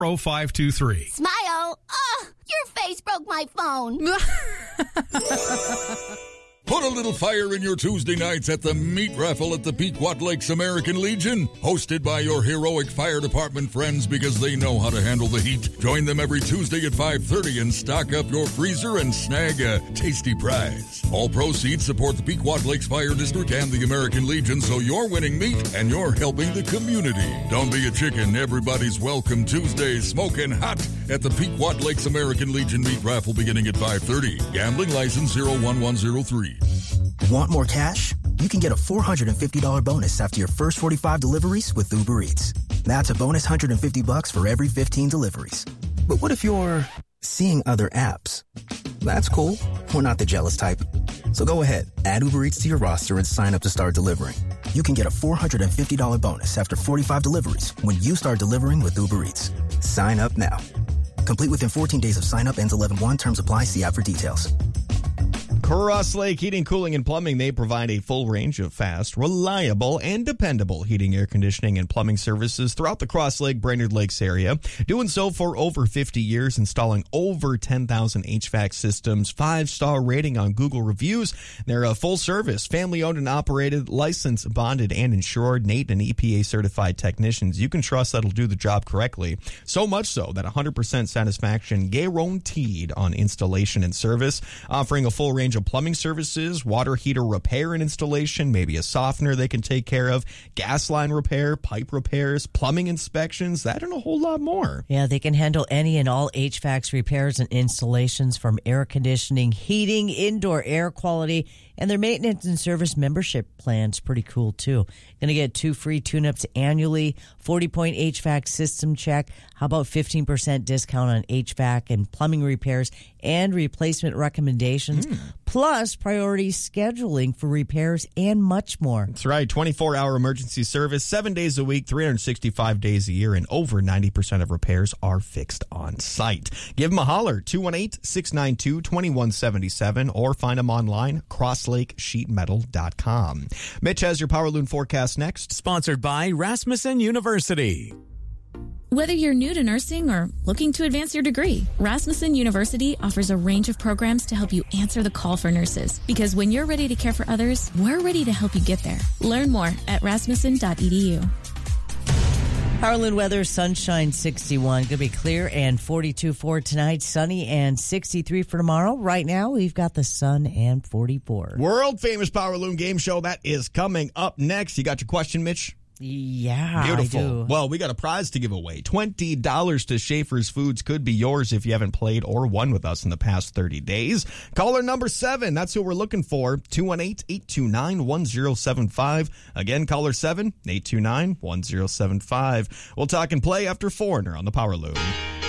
0523. Smile. Oh, your face broke my phone. Put a little fire in your Tuesday nights at the meat raffle at the Pequot Lakes American Legion, hosted by your heroic fire department friends because they know how to handle the heat. Join them every Tuesday at 5:30 and stock up your freezer and snag a tasty prize. All proceeds support the Pequot Lakes Fire District and the American Legion, so you're winning meat and you're helping the community. Don't be a chicken. Everybody's welcome Tuesdays smoking hot at the Pequot Lakes American Legion meat raffle beginning at 5:30. Gambling license 01103. Want more cash? You can get a $450 bonus after your first 45 deliveries with Uber Eats. That's a bonus $150 for every 15 deliveries. But what if you're seeing other apps? That's cool. We're not the jealous type. So go ahead, add Uber Eats to your roster and sign up to start delivering. You can get a $450 bonus after 45 deliveries when you start delivering with Uber Eats. Sign up now. Complete within 14 days of sign up. Ends 11/1. Terms apply. See app for details. Cross Lake Heating, Cooling, and Plumbing, they provide a full range of fast, reliable, and dependable heating, air conditioning, and plumbing services throughout the Cross Lake, Brainerd Lakes area. Doing so for over 50 years, installing over 10,000 HVAC systems, 5-star rating on Google reviews. They're a full-service, family-owned and operated, licensed, bonded, and insured, NATE and EPA-certified technicians. You can trust that'll do the job correctly. So much so that 100% satisfaction guaranteed on installation and service, offering a full range of plumbing services, water heater repair and installation, maybe a softener they can take care of, gas line repair, pipe repairs, plumbing inspections, that and a whole lot more. Yeah, they can handle any and all HVAC repairs and installations, from air conditioning, heating, indoor air quality, and their maintenance and service membership plan's pretty cool too. Going to get 2 free tune-ups annually, 40-point HVAC system check. How about 15% discount on HVAC and plumbing repairs and replacement recommendations, plus priority scheduling for repairs and much more. That's right. 24-hour emergency service, 7 days a week, 365 days a year, and over 90% of repairs are fixed on site. Give them a holler, 218-692-2177, or find them online, crosslakesheetmetal.com. Mitch has your Power Loon forecast next. Sponsored by Rasmussen University. Whether you're new to nursing or looking to advance your degree, Rasmussen University offers a range of programs to help you answer the call for nurses. Because when you're ready to care for others, we're ready to help you get there. Learn more at rasmussen.edu. Harlan weather, sunshine 61. Going to be clear and 42 for tonight. Sunny and 63 for tomorrow. Right now, we've got the sun and 44. World famous Power Loon game show that is coming up next. You got your question, Mitch? Yeah, beautiful. I do. Well, we got a prize to give away. $20 to Schaefer's Foods could be yours if you haven't played or won with us in the past 30 days. Caller number 7, that's who we're looking for. 218-829-1075. Again, caller 7, 829-1075. We'll talk and play after Foreigner on the Power Loon.